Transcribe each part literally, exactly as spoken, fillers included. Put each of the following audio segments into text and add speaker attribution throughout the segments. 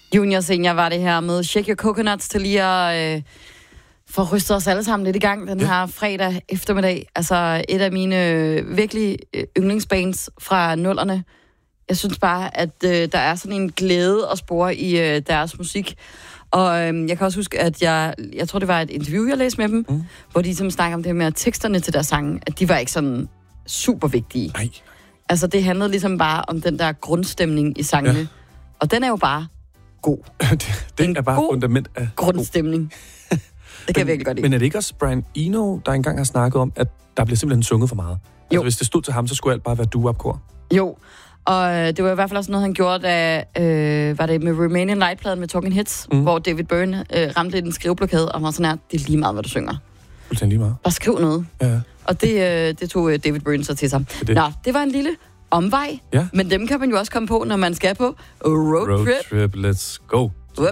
Speaker 1: Junior Senior var det her med Shake Your Coconuts til lige at øh, få rystet os alle sammen lidt i gang den her fredag eftermiddag. Altså et af mine øh, virkelig øh, yndlingsbands fra nullerne. Jeg synes bare, at øh, der er sådan en glæde at spore i øh, deres musik. Og øh, jeg kan også huske, at jeg, jeg tror, det var et interview, jeg læste med dem, mm. hvor de ligesom snakker om det med, at teksterne til deres sange, at de var ikke sådan super vigtige.
Speaker 2: Ej.
Speaker 1: Altså det handlede ligesom bare om den der grundstemning i sangene. Ja. Og den er jo bare god.
Speaker 2: det det er bare fundament af
Speaker 1: grundstemning. Det kan jeg virkelig godt lide.
Speaker 2: Men er det ikke også Brian Eno, der engang har snakket om, at der bliver simpelthen sunget for meget? Altså, jo. Hvis det stod til ham, så skulle alt bare være doo-wop-kor.
Speaker 1: Jo, og det var i hvert fald også noget, han gjorde, da øh, var det med Romanian Light-pladen med Talking Hits, mm. hvor David Byrne øh, ramte lidt en skriveblokade, og var sådan her, det er lige meget, hvad du synger.
Speaker 2: Fuldstændig lige meget.
Speaker 1: Bare skriv noget.
Speaker 2: Ja.
Speaker 1: Og det, øh, det tog øh, David Byrne så til sig. Det. Nå, det var en lille omvej,
Speaker 2: ja.
Speaker 1: Men dem kan man jo også komme på, når man skal på road,
Speaker 2: road
Speaker 1: trip.
Speaker 2: trip. Let's go.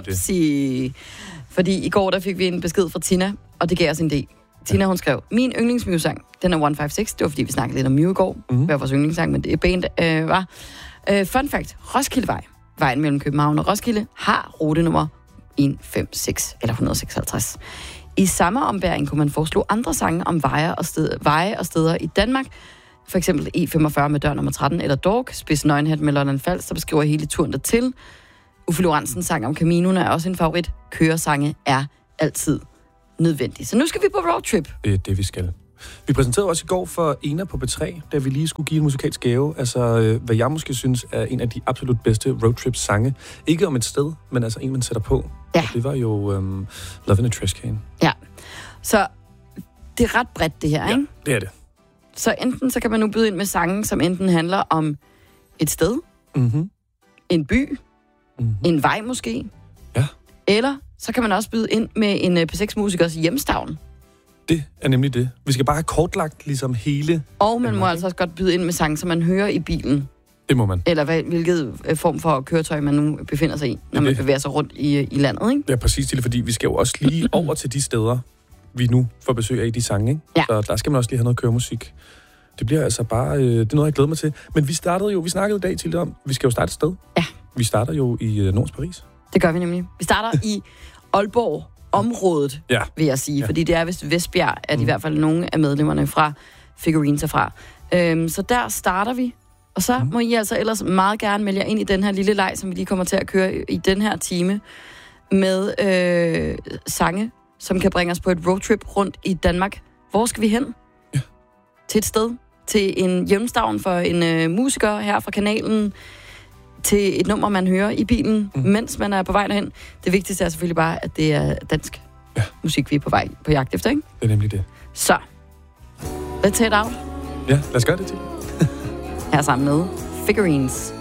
Speaker 1: Upsi. Fordi i går, der fik vi en besked fra Tina, og det gav os en idé. Tina, hun skrev, min yndlingsmusang, den er et fem seks. Det var, fordi vi snakkede lidt om Mew i går. Mm-hmm. Hvad var vores yndlingssang, men det er band øh, var. Uh, fun fact, Roskildevej, vejen mellem København og Roskilde, har rutenummer et fem seks eller et hundrede seksoghalvtreds. I samme ombæring kunne man foreslå andre sange om veje og, sted, veje og steder i Danmark. For eksempel E femogfyrre med dør nummer tretten, eller Dog, Spids Nøgenhat med Lolland Falls, der beskriver hele turen dertil. Uffe Lorentzens sang om Camino'en er også en favorit. Køresange er altid nødvendige. Så nu skal vi på roadtrip.
Speaker 2: Det er det, vi skal. Vi præsenterede også i går for Ena på B tre, da vi lige skulle give en musikalsk gave. Altså, hvad jeg måske synes er en af de absolut bedste roadtrip-sange. Ikke om et sted, men altså en, man sætter på.
Speaker 1: Ja.
Speaker 2: Og det var jo um, Love in a Trash Can.
Speaker 1: Ja, så det er ret bredt det her,
Speaker 2: ja,
Speaker 1: ikke?
Speaker 2: det er det.
Speaker 1: Så enten så kan man nu byde ind med sange, som enten handler om et sted,
Speaker 2: mm-hmm.
Speaker 1: en by, mm-hmm. en vej måske.
Speaker 2: Ja.
Speaker 1: Eller så kan man også byde ind med en P seks musikers hjemstavn.
Speaker 2: Det er nemlig det. Vi skal bare have kortlagt ligesom hele...
Speaker 1: Og man må altså også godt byde ind med sange, som man hører i bilen.
Speaker 2: Det må man.
Speaker 1: Eller hvad, hvilket form for køretøj, man nu befinder sig i, når man det. bevæger sig rundt i, i landet, ikke?
Speaker 2: Ja, præcis, til, fordi vi skal jo også lige over til de steder, vi nu får besøg af i de sange, ikke?
Speaker 1: Ja.
Speaker 2: Så der skal man også lige have noget køremusik. Det bliver altså bare... Øh, det er noget, jeg glæder mig til. Men vi startede jo... Vi snakkede i dag til om... Vi skal jo starte et sted.
Speaker 1: Ja.
Speaker 2: Vi starter jo i øh, Nordens Paris.
Speaker 1: Det gør vi nemlig. Vi starter i Aalborg. Området,
Speaker 2: ja.
Speaker 1: vil jeg sige.
Speaker 2: Ja. Fordi
Speaker 1: det er vist Vestbjerg, at mm. i hvert fald nogle af medlemmerne fra Figurines er fra. Øhm, så der starter vi. Og så mm. må I altså ellers meget gerne melde jer ind i den her lille leg, som vi lige kommer til at køre i den her time, med øh, sange, som kan bringe os på et roadtrip rundt i Danmark. Hvor skal vi hen?
Speaker 2: Ja.
Speaker 1: Til et sted. Til en hjemstavn for en øh, musiker her fra kanalen. Til et nummer, man hører i bilen, mm. mens man er på vej derhen. Det vigtigste er selvfølgelig bare, at det er dansk
Speaker 2: ja.
Speaker 1: musik, vi er på vej på jagt efter, ikke?
Speaker 2: Det er nemlig det.
Speaker 1: Så, let's head out.
Speaker 2: Ja, lad os gøre det til.
Speaker 1: Her sammen med Figurines.